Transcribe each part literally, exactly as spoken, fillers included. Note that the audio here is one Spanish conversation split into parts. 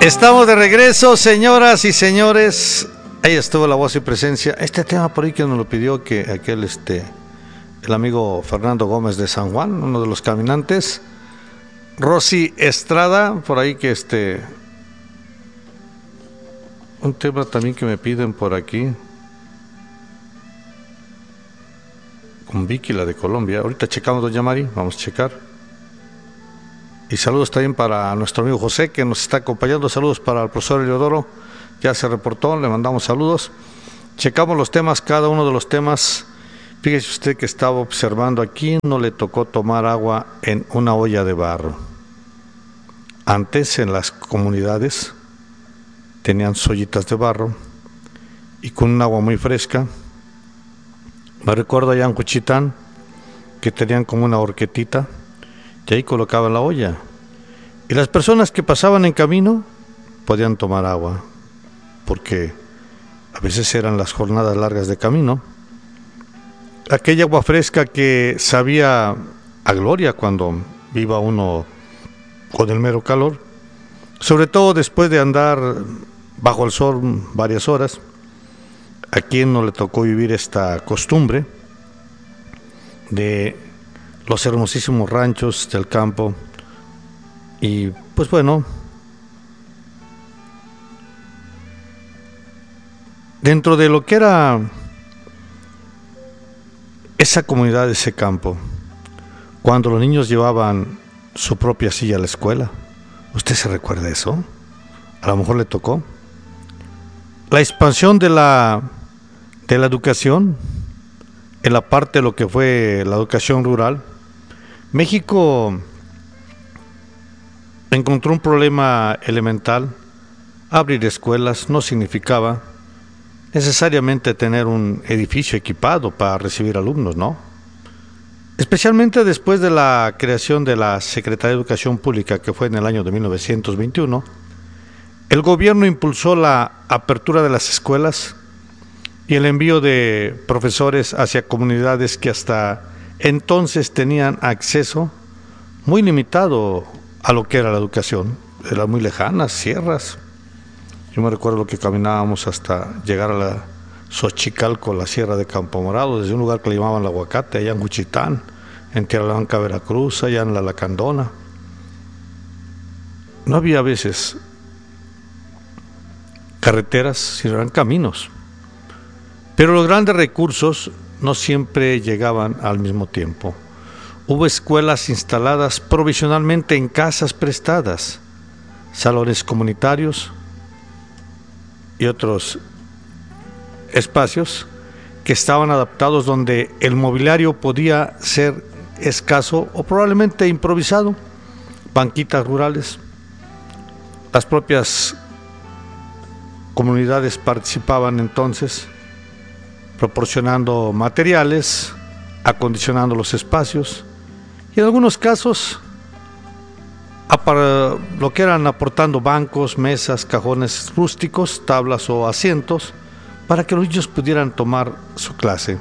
Estamos de regreso, señoras y señores. Ahí estuvo la voz y presencia. Este tema por ahí que nos lo pidió que aquel este el amigo Fernando Gómez de San Juan, uno de los caminantes. Rosy Estrada, por ahí que este un tema también que me piden por aquí. Con Vicky, la de Colombia. Ahorita checamos, doña Mari, vamos a checar. Y saludos también para nuestro amigo José, que nos está acompañando. Saludos para el profesor Eliodoro, ya se reportó, le mandamos saludos. Checamos los temas, cada uno de los temas. Fíjese usted que estaba observando aquí, no le tocó tomar agua en una olla de barro. Antes, en las comunidades, tenían ollitas de barro y con un agua muy fresca. Me recuerdo allá en Juchitán que tenían como una horquetita y ahí colocaban la olla. Y las personas que pasaban en camino podían tomar agua, porque a veces eran las jornadas largas de camino. Aquella agua fresca que sabía a gloria cuando iba uno con el mero calor, sobre todo después de andar bajo el sol varias horas. ¿A quién no le tocó vivir esta costumbre de los hermosísimos ranchos del campo? Y pues bueno, dentro de lo que era esa comunidad, ese campo, cuando los niños llevaban su propia silla a la escuela, ¿usted se recuerda eso? A lo mejor le tocó. La expansión de la de la educación en la parte de lo que fue la educación rural. México encontró un problema elemental. Abrir escuelas no significaba necesariamente tener un edificio equipado para recibir alumnos, ¿no? Especialmente después de la creación de la Secretaría de Educación Pública, que fue en el año de mil novecientos veintiuno, el gobierno impulsó la apertura de las escuelas y el envío de profesores hacia comunidades que hasta entonces tenían acceso muy limitado a lo que era la educación. Eran muy lejanas, sierras. Yo me recuerdo que caminábamos hasta llegar a la Xochicalco, la sierra de Campo Morado, desde un lugar que le llamaban El Aguacate, allá en Juchitán, en Tierra Blanca, Veracruz, allá en La Lacandona. No había a veces carreteras, sino eran caminos. Pero los grandes recursos no siempre llegaban al mismo tiempo. Hubo escuelas instaladas provisionalmente en casas prestadas, salones comunitarios y otros espacios que estaban adaptados donde el mobiliario podía ser escaso o probablemente improvisado, banquitas rurales. Las propias comunidades participaban entonces, proporcionando materiales, acondicionando los espacios y en algunos casos lo que eran aportando bancos, mesas, cajones rústicos, tablas o asientos para que los niños pudieran tomar su clase.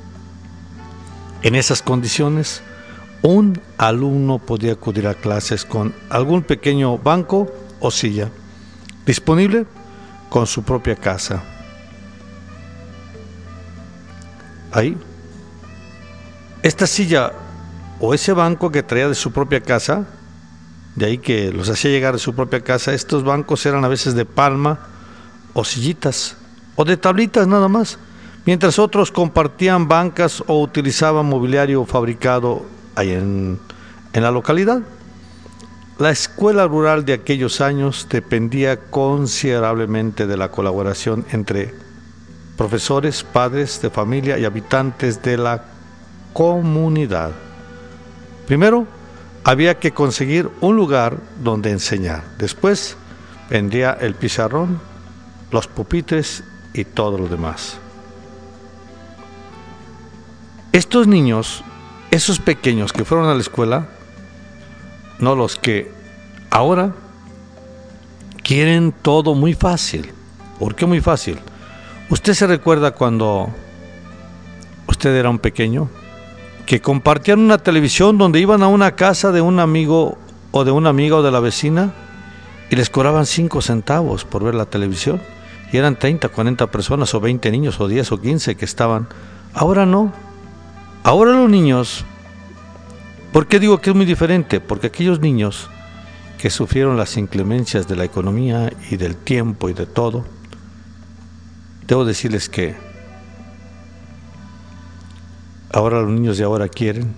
En esas condiciones, un alumno podía acudir a clases con algún pequeño banco o silla disponible con su propia casa. Ahí, esta silla o ese banco que traía de su propia casa, de ahí que los hacía llegar de su propia casa, estos bancos eran a veces de palma o sillitas o de tablitas nada más, mientras otros compartían bancas o utilizaban mobiliario fabricado ahí en, en la localidad. La escuela rural de aquellos años dependía considerablemente de la colaboración entre profesores, padres de familia y habitantes de la comunidad. Primero, había que conseguir un lugar donde enseñar. Después vendría el pizarrón, los pupitres y todo lo demás. Estos niños, esos pequeños que fueron a la escuela, no los que ahora quieren todo muy fácil. ¿Por qué muy fácil? ¿Usted se recuerda cuando usted era un pequeño? Que compartían una televisión donde iban a una casa de un amigo o de una amiga o de la vecina y les cobraban cinco centavos por ver la televisión, y eran treinta, cuarenta personas, o veinte niños, o diez o quince que estaban. Ahora no. Ahora los niños, ¿por qué digo que es muy diferente? Porque aquellos niños que sufrieron las inclemencias de la economía y del tiempo y de todo, debo decirles que ahora los niños de ahora quieren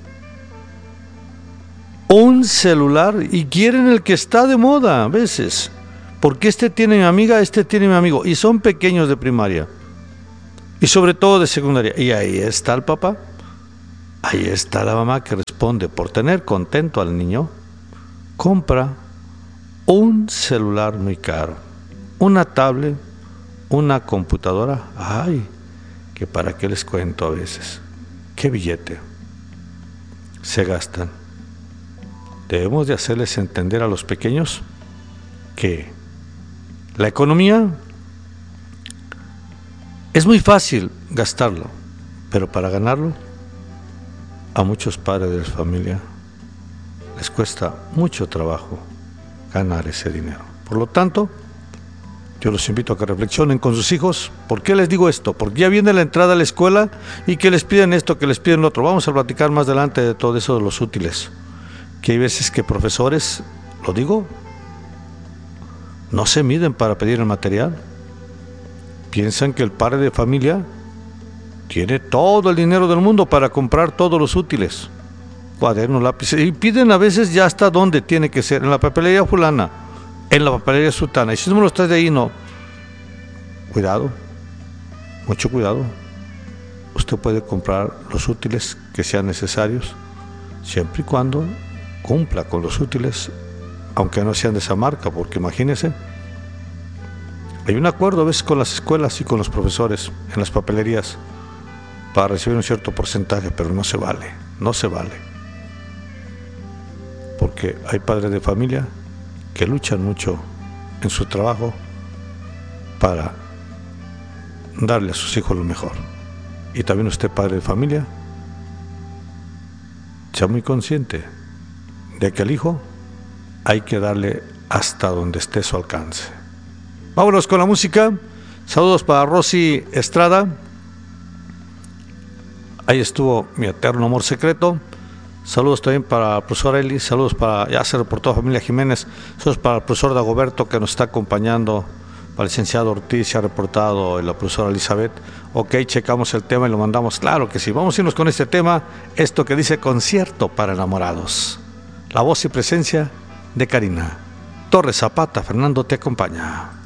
un celular, y quieren el que está de moda a veces, porque este tiene mi amiga, este tiene mi amigo, y son pequeños de primaria y sobre todo de secundaria, y ahí está el papá, ahí está la mamá que responde por tener contento al niño, compra un celular muy caro, una tablet, una computadora. Ay, que para qué les cuento a veces, qué billete se gastan. Debemos de hacerles entender a los pequeños que la economía es muy fácil gastarlo, pero para ganarlo a muchos padres de familia les cuesta mucho trabajo ganar ese dinero. Por lo tanto, yo los invito a que reflexionen con sus hijos. ¿Por qué les digo esto? Porque ya viene la entrada a la escuela y que les piden esto, que les piden lo otro. Vamos a platicar más adelante de todo eso, de los útiles. Que hay veces que profesores, lo digo, no se miden para pedir el material. Piensan que el padre de familia tiene todo el dinero del mundo para comprar todos los útiles, cuadernos, lápices, y piden a veces ya hasta dónde tiene que ser, en la papelería fulana, en la papelería sultana, y si no me lo estás de ahí, no. Cuidado, mucho cuidado. Usted puede comprar los útiles que sean necesarios, siempre y cuando cumpla con los útiles, aunque no sean de esa marca, porque imagínese, hay un acuerdo a veces con las escuelas y con los profesores en las papelerías para recibir un cierto porcentaje, pero no se vale, no se vale, porque hay padres de familia que luchan mucho en su trabajo para darle a sus hijos lo mejor. Y también usted, padre de familia, sea muy consciente de que al hijo hay que darle hasta donde esté su alcance. Vámonos con la música. Saludos para Rosy Estrada. Ahí estuvo Mi Eterno Amor Secreto. Saludos también para el profesor Eli. Saludos para, ya se reportó familia Jiménez. Saludos para el profesor Dagoberto que nos está acompañando. Para el licenciado Ortiz se ha reportado, y la profesora Elizabeth. Ok, checamos el tema y lo mandamos. Claro que sí. Vamos a irnos con este tema. Esto que dice Concierto para Enamorados. La voz y presencia de Karina Torres Zapata. Fernando te acompaña.